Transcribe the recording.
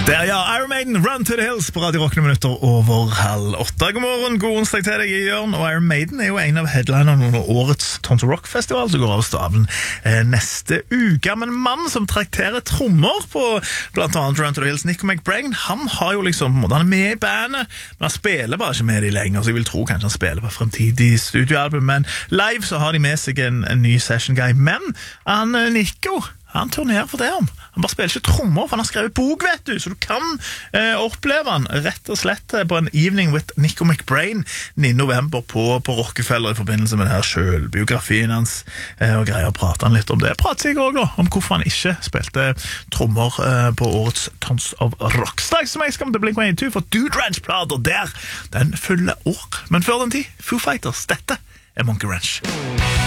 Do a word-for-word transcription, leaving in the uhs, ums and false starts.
Der, ja, Iron Maiden, Run to the Hills på Radio Rock minutter over halv åtte. God morgen, god onsdag til deg i Jørn. Og Iron Maiden er jo en av headlinerne under årets Tonto Rock Festival, som går av staven eh, neste uke. Men en mann som trakterer trommer på blant annet Run to the Hills, Nico McBrain, han har jo liksom, han er med i bandet, men han spiller bare ikke med de lenger, så jeg vil tro kanskje han spiller på fremtidig studioalbum. Men live så har de med seg en, en ny session guy. Men han, Nico, han turnerer for det om. Han bare spiller ikke trommer, for han har skrevet bok, vet du, så du kan eh, oppleve han rett og slett på en Evening with Nico McBrain niende november på, på Rockefeller i forbindelse med denne selvbiografien hans, eh, og greier å prate han litt om det. Prater jeg også om hvorfor han ikke spilte trommer eh, på årets Tons of Rock. Straks som jeg skal til Blink one eighty-two for Dude Ranch-plater der, den fulle år. Men før den tid, Foo Fighters, dette er Monkey Ranch.